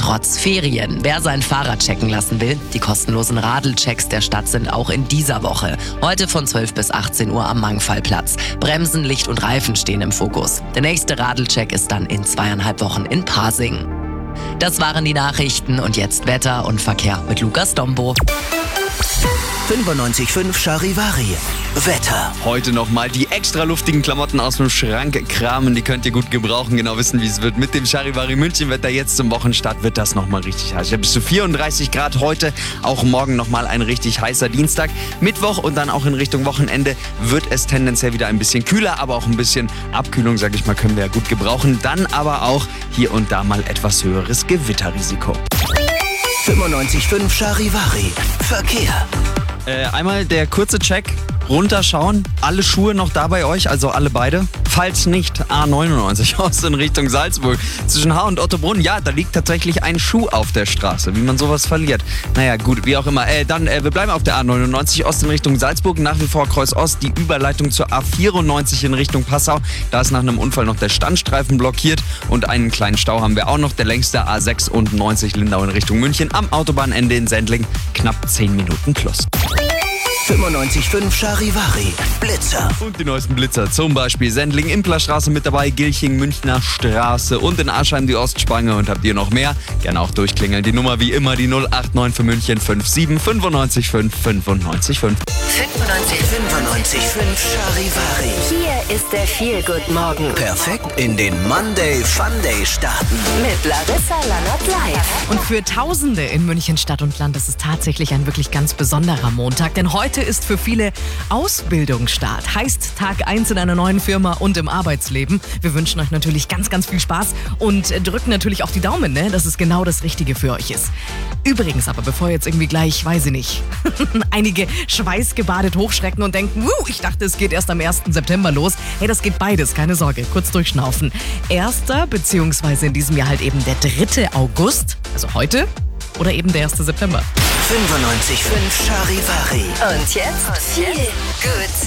trotz Ferien. Wer sein Fahrrad checken lassen will, die kostenlosen Radelchecks der Stadt sind auch in dieser Woche. Heute von 12 bis 18 Uhr am Mangfallplatz. Bremsen, Licht und Reifen stehen im Fokus. Der nächste Radelcheck ist dann in 2,5 Wochen in Pasing. Das waren die Nachrichten und jetzt Wetter und Verkehr mit Lukas Dombo. 95.5 Charivari. Wetter. Heute nochmal die extra luftigen Klamotten aus dem Schrank kramen. Die könnt ihr gut gebrauchen. Genau wissen, wie es wird. Mit dem Charivari München Wetter jetzt zum Wochenstart wird das nochmal richtig heiß. Ja, bis zu 34 Grad heute. Auch morgen nochmal ein richtig heißer Dienstag. Mittwoch und dann auch in Richtung Wochenende wird es tendenziell wieder ein bisschen kühler. Aber auch ein bisschen Abkühlung, sag ich mal, können wir ja gut gebrauchen. Dann aber auch hier und da mal etwas höheres Gewitterrisiko. 95.5 Charivari. Verkehr. Einmal der kurze Check. Runterschauen. Alle Schuhe noch da bei euch, also alle beide? Falls nicht, A99 aus in Richtung Salzburg. Zwischen Haar und Ottobrunn, ja, da liegt tatsächlich ein Schuh auf der Straße. Wie man sowas verliert. Naja, gut, wie auch immer. Wir bleiben auf der A99 Ost in Richtung Salzburg. Nach wie vor Kreuz Ost, die Überleitung zur A94 in Richtung Passau. Da ist nach einem Unfall noch der Standstreifen blockiert. Und einen kleinen Stau haben wir auch noch. Der längste A96 Lindau in Richtung München. Am Autobahnende in Sendling. Knapp 10 Minuten plus. 95.5 Charivari. Blitzer. Und die neuesten Blitzer, zum Beispiel Sendling, Implerstraße mit dabei, Gilching, Münchner Straße und in Aschheim die Ostspange. Und habt ihr noch mehr? Gerne auch durchklingeln. Die Nummer wie immer, die 089 für München 57 95 5 95 5. 95.5 Charivari. Hier ist der Feel-Good-Morgen Perfekt in den Monday Funday starten. mit Larissa Lannert live. Und für Tausende in München Stadt und Land ist es tatsächlich ein wirklich ganz besonderer Montag, denn heute ist für viele Ausbildungsstart. Heißt Tag 1 in einer neuen Firma und im Arbeitsleben. Wir wünschen euch natürlich ganz, ganz viel Spaß und drücken natürlich auch die Daumen, ne, dass es genau das Richtige für euch ist. Übrigens aber, bevor jetzt irgendwie gleich, weiß ich nicht, einige schweißgebadet hochschrecken und denken, ich dachte, es geht erst am 1. September los. Hey, das geht beides, keine Sorge, kurz durchschnaufen. 1. beziehungsweise in diesem Jahr halt eben der 3. August, also heute, oder eben der 1. September. 95.5 Charivari. Und jetzt Feel Good